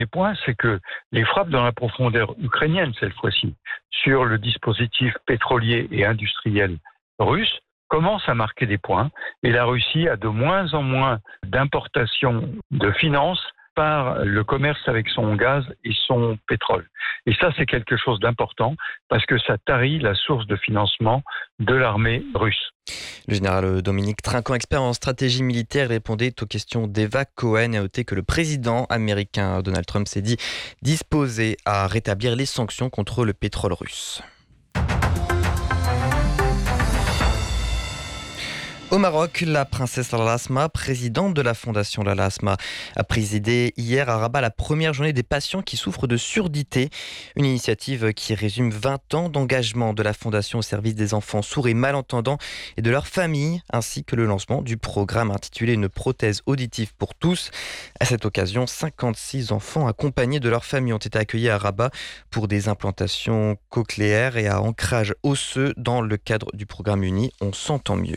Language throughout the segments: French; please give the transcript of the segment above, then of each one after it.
point, c'est que les frappes dans la profondeur ukrainienne, cette fois-ci, sur le dispositif pétrolier et industriel russe, commencent à marquer des points. Et la Russie a de moins en moins d'importations de finances par le commerce avec son gaz et son pétrole. Et ça, c'est quelque chose d'important parce que ça tarit la source de financement de l'armée russe. Le général Dominique Trinquant, expert en stratégie militaire, répondait aux questions d'Eva Cohen et a noté que le président américain Donald Trump s'est dit disposé à rétablir les sanctions contre le pétrole russe. Au Maroc, la princesse Lala Asma, présidente de la fondation Lala Asma, a présidé hier à Rabat la première journée des patients qui souffrent de surdité. Une initiative qui résume 20 ans d'engagement de la fondation au service des enfants sourds et malentendants et de leurs familles, ainsi que le lancement du programme intitulé Une prothèse auditive pour tous. À cette occasion, 56 enfants accompagnés de leurs familles ont été accueillis à Rabat pour des implantations cochléaires et à ancrage osseux dans le cadre du programme uni On s'entend mieux.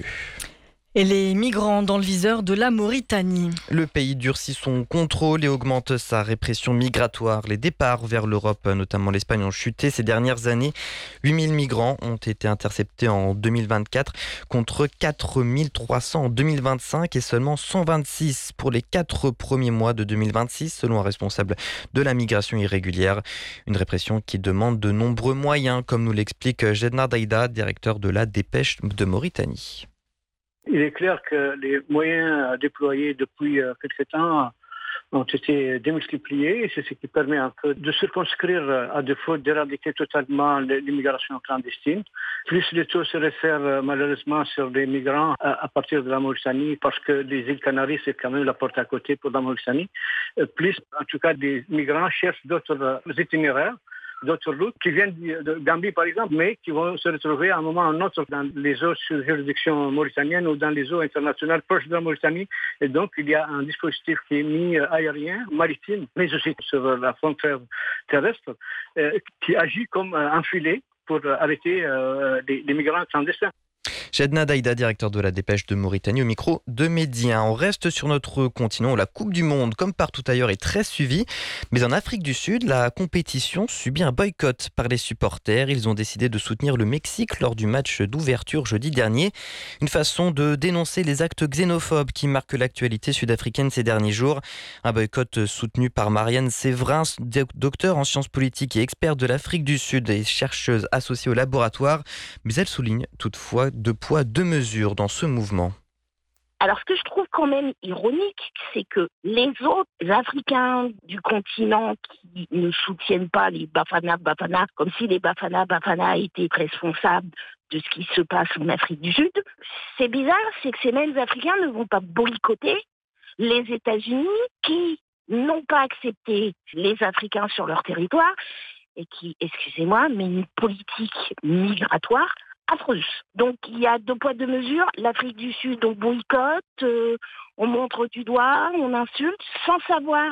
Et les migrants dans le viseur de la Mauritanie. Le pays durcit son contrôle et augmente sa répression migratoire. Les départs vers l'Europe, notamment l'Espagne, ont chuté ces dernières années. 8000 migrants ont été interceptés en 2024 contre 4300 en 2025 et seulement 126 pour les 4 premiers mois de 2026, selon un responsable de la migration irrégulière. Une répression qui demande de nombreux moyens, comme nous l'explique Jedna Daïda, directeur de la Dépêche de Mauritanie. Il est clair que les moyens déployés depuis quelque temps ont été démultipliés et c'est ce qui permet un peu de circonscrire, à défaut d'éradiquer totalement l'immigration clandestine. Plus les taux se réfèrent malheureusement sur les migrants à partir de la Mauritanie parce que les îles Canaries, c'est quand même la porte à côté pour la Mauritanie. Plus, en tout cas, des migrants cherchent d'autres itinéraires, d'autres routes qui viennent de Gambie par exemple, mais qui vont se retrouver à un moment ou à un autre dans les eaux sous juridiction mauritanienne ou dans les eaux internationales proches de la Mauritanie. Et donc il y a un dispositif qui est mis aérien, maritime, mais aussi sur la frontière terrestre, qui agit comme un filet pour arrêter les migrants clandestins. Jedna Daïda, directeur de la Dépêche de Mauritanie, au micro de Médien. On reste sur notre continent où la Coupe du Monde, comme partout ailleurs, est très suivie. Mais en Afrique du Sud, la compétition subit un boycott par les supporters. Ils ont décidé de soutenir le Mexique lors du match d'ouverture jeudi dernier. Une façon de dénoncer les actes xénophobes qui marquent l'actualité sud-africaine ces derniers jours. Un boycott soutenu par Marianne Séverin, docteur en sciences politiques et experte de l'Afrique du Sud et chercheuse associée au laboratoire. Mais elle souligne toutefois deux poids, deux mesures dans ce mouvement. Alors, ce que je trouve quand même ironique, c'est que les autres Africains du continent qui ne soutiennent pas les Bafana, comme si les Bafana étaient responsables de ce qui se passe en Afrique du Sud, c'est bizarre, c'est que ces mêmes Africains ne vont pas boycotter les États-Unis qui n'ont pas accepté les Africains sur leur territoire et qui, excusez-moi, mais une politique migratoire affreuse. Donc il y a deux poids deux mesures. L'Afrique du Sud, on boycotte, on montre du doigt, on insulte, sans savoir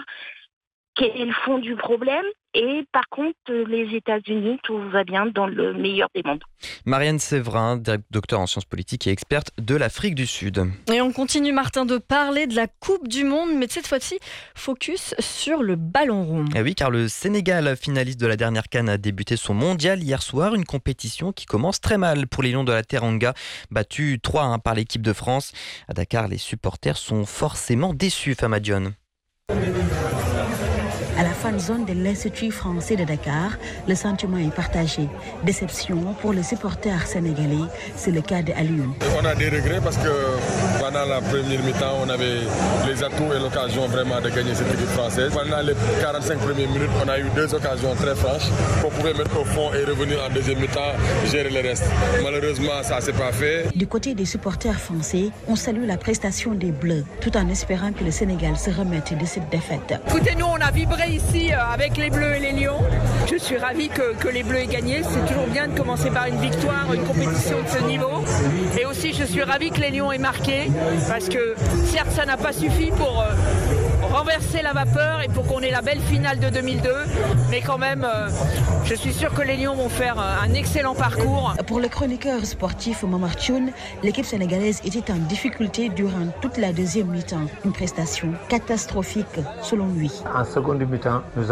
quel est le fond du problème. Et par contre, les États-Unis, tout va bien dans le meilleur des mondes. Marianne Séverin, docteur en sciences politiques et experte de l'Afrique du Sud. Et on continue, Martin, de parler de la Coupe du Monde, mais cette fois-ci, focus sur le ballon rond. Et oui, car le Sénégal, finaliste de la dernière CAN, a débuté son mondial hier soir. Une compétition qui commence très mal pour les Lions de la Teranga, battus 3-1 par l'équipe de France. À Dakar, les supporters sont forcément déçus, Fama Dione. À la fan zone de l'Institut français de Dakar, le sentiment est partagé. Déception pour les supporters sénégalais, c'est le cas de Alioune. On a des regrets parce que pendant la première mi-temps, on avait les atouts et l'occasion vraiment de gagner cette équipe française. Pendant les 45 premières minutes, on a eu deux occasions très franches qu'on pouvait mettre au fond et revenir en deuxième mi-temps, gérer le reste. Malheureusement, ça ne s'est pas fait. Du côté des supporters français, on salue la prestation des Bleus, tout en espérant que le Sénégal se remette de cette défaite. Écoutez, nous, on a vibré ici avec les Bleus et les Lions. Je suis ravie que les Bleus aient gagné. C'est toujours bien de commencer par une victoire, une compétition de ce niveau. Et aussi, je suis ravie que les Lions aient marqué parce que certes, ça n'a pas suffi pour renverser la vapeur et pour qu'on ait la belle finale de 2002. Mais quand même, je suis sûr que les Lions vont faire un excellent parcours. Pour le chroniqueur sportif Momar Thioune, l'équipe sénégalaise était en difficulté durant toute la deuxième mi-temps. Une prestation catastrophique selon lui. En seconde mi-temps, nous